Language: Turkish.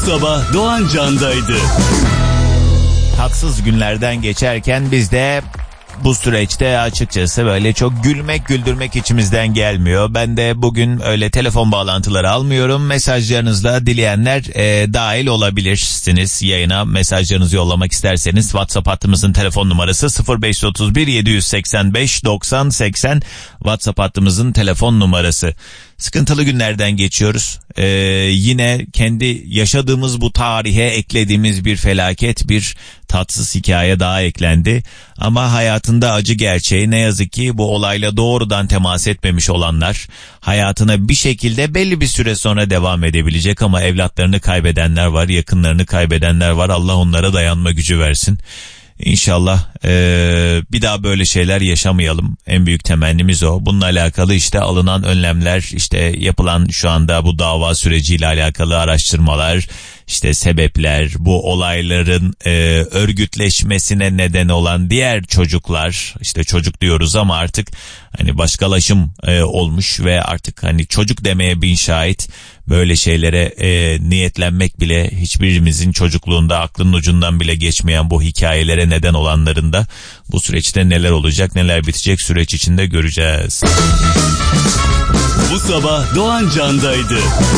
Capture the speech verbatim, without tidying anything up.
sabah Doğan Can'daydı. Tatsız günlerden geçerken biz de bu süreçte açıkçası böyle çok gülmek güldürmek içimizden gelmiyor. Ben de bugün öyle telefon bağlantıları almıyorum. Mesajlarınızla dileyenler e, dahil olabilirsiniz. Yayına mesajlarınızı yollamak isterseniz WhatsApp hattımızın telefon numarası sıfır beş otuz bir yedi yüz seksen beş doksan seksen WhatsApp hattımızın telefon numarası. Sıkıntılı günlerden geçiyoruz. Ee, yine kendi yaşadığımız bu tarihe eklediğimiz bir felaket, bir tatsız hikaye daha eklendi. Ama hayatında acı gerçeği ne yazık ki bu olayla doğrudan temas etmemiş olanlar hayatına bir şekilde belli bir süre sonra devam edebilecek ama evlatlarını kaybedenler var, yakınlarını kaybedenler var. Allah onlara dayanma gücü versin. İnşallah ee, bir daha böyle şeyler yaşamayalım. En büyük temennimiz o. Bununla alakalı işte alınan önlemler, işte yapılan şu anda bu dava süreciyle alakalı araştırmalar, işte sebepler, bu olayların e, örgütleşmesine neden olan diğer çocuklar, işte çocuk diyoruz ama artık hani başkalaşım e, olmuş ve artık hani çocuk demeye bin şahit. Böyle şeylere e, niyetlenmek bile hiçbirimizin çocukluğunda aklının ucundan bile geçmeyen bu hikayelere neden olanların da bu süreçte neler olacak, neler bitecek süreç içinde göreceğiz. Bu sabah Doğan Can'daydı.